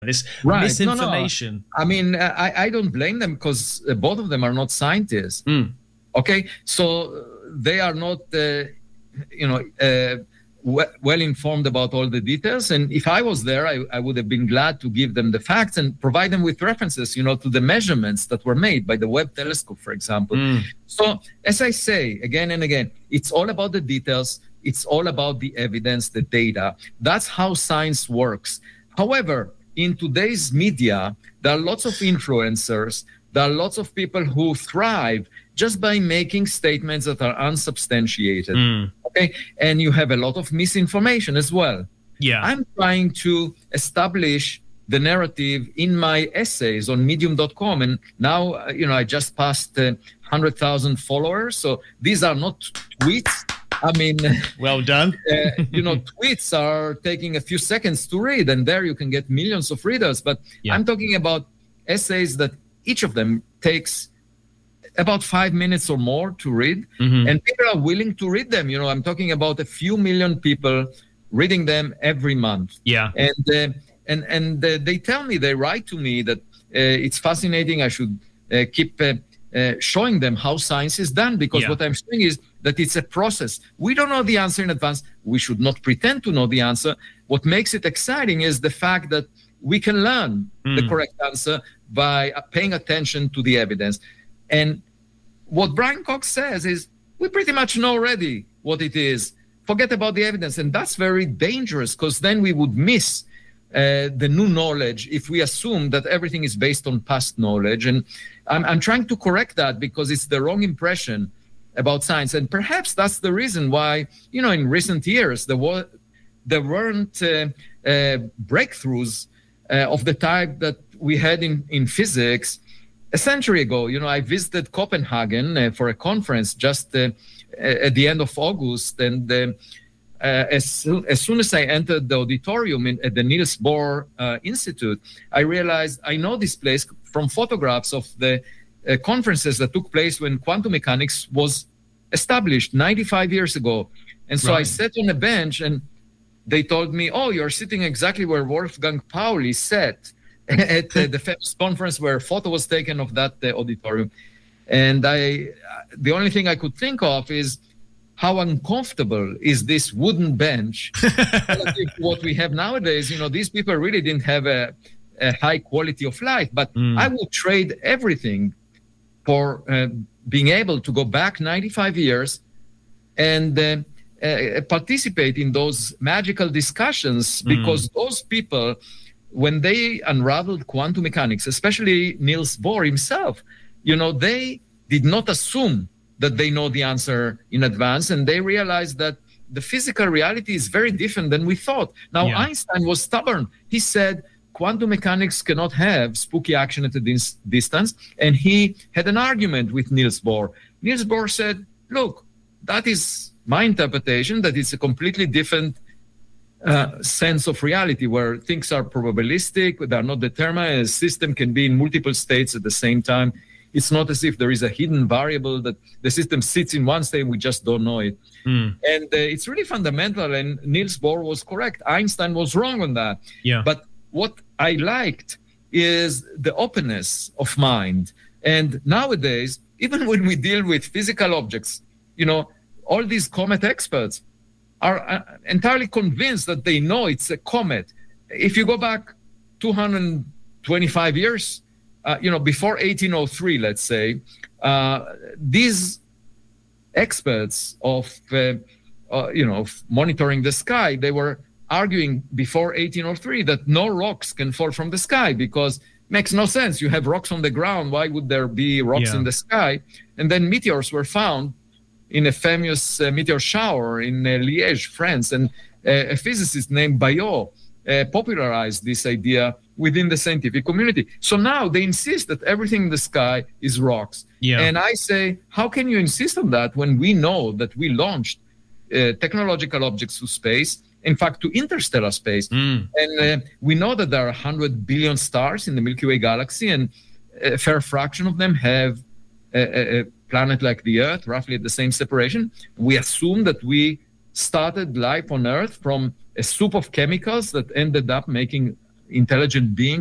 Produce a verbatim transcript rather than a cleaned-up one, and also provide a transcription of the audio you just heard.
this right. misinformation. No, no. I mean, I, I don't blame them because both of them are not scientists. Mm. Okay, so they are not, uh, you know, uh, w- well informed about all the details. And if I was there, I, I would have been glad to give them the facts and provide them with references, you know, to the measurements that were made by the Webb telescope, for example. Mm. So, as I say again and again, it's all about the details. It's all about the evidence, the data. That's how science works. However, in today's media, there are lots of influencers. There are lots of people who thrive just by making statements that are unsubstantiated. Mm. Okay, and you have a lot of misinformation as well. Yeah, I'm trying to establish the narrative in my essays on medium dot com, and now uh, you know I just passed uh, one hundred thousand followers. So these are not tweets. I mean, well done. uh, you know, tweets are taking a few seconds to read, and there you can get millions of readers. But yeah. I'm talking about essays that each of them takes about five minutes or more to read, mm-hmm. and people are willing to read them. You know, I'm talking about a few million people reading them every month. Yeah, and uh, and and uh, they tell me, they write to me that uh, it's fascinating. I should uh, keep uh, uh, showing them how science is done, because yeah. what I'm saying is that it's a process. We don't know the answer in advance. We should not pretend to know the answer. What makes it exciting is the fact that we can learn mm. the correct answer by uh, paying attention to the evidence. And what Brian Cox says is, we pretty much know already what it is. Forget about the evidence. And that's very dangerous, because then we would miss uh, the new knowledge if we assume that everything is based on past knowledge. And I'm, I'm trying to correct that, because it's the wrong impression about science. And perhaps that's the reason why, you know, in recent years, there, was, there weren't uh, uh, breakthroughs uh, of the type that we had in, in physics a century ago. You know, I visited Copenhagen uh, for a conference just uh, at the end of August. And uh, uh, as, soon, as soon as I entered the auditorium in, at the Niels Bohr uh, Institute, I realized I know this place from photographs of the uh, conferences that took place when quantum mechanics was established ninety-five years ago. And so right. I sat on a bench, and they told me, oh, you're sitting exactly where Wolfgang Pauli sat at uh, the famous conference where a photo was taken of that uh, auditorium. And I, the only thing I could think of is, how uncomfortable is this wooden bench relative to what we have nowadays? You know, these people really didn't have a, a high quality of life, but mm. I would trade everything for uh, being able to go back ninety-five years and uh, uh, participate in those magical discussions, because mm. those people, when they unraveled quantum mechanics, especially Niels Bohr himself, you know, they did not assume that they know the answer in advance, and they realized that the physical reality is very different than we thought. Now, yeah. Einstein was stubborn. He said quantum mechanics cannot have spooky action at a dis- distance, and he had an argument with Niels Bohr. Niels Bohr said, look, that is my interpretation, that it's a completely different Uh, sense of reality, where things are probabilistic, they're not determined, a system can be in multiple states at the same time. It's not as if there is a hidden variable that the system sits in one state and we just don't know it. Mm. And uh, it's really fundamental, and Niels Bohr was correct. Einstein was wrong on that. Yeah. But what I liked is the openness of mind. And nowadays, even when we deal with physical objects, you know, all these comet experts are uh, entirely convinced that they know it's a comet. If you go back two hundred twenty-five years, uh, you know, before eighteen oh three, let's say, uh, these experts of, uh, uh, you know, of monitoring the sky, they were arguing before eighteen oh three that no rocks can fall from the sky, because it makes no sense. You have rocks on the ground. Why would there be rocks yeah. in the sky? And then meteors were found in a famous uh, meteor shower in uh, Liège, France. And uh, a physicist named Bayot uh, popularized this idea within the scientific community. So now they insist that everything in the sky is rocks. Yeah. And I say, how can you insist on that when we know that we launched uh, technological objects to space, in fact, to interstellar space? Mm. And uh, we know that there are one hundred billion stars in the Milky Way galaxy, and a fair fraction of them have a, a, a planet like the Earth, roughly at the same separation. We assume that we started life on Earth from a soup of chemicals that ended up making, intelligent being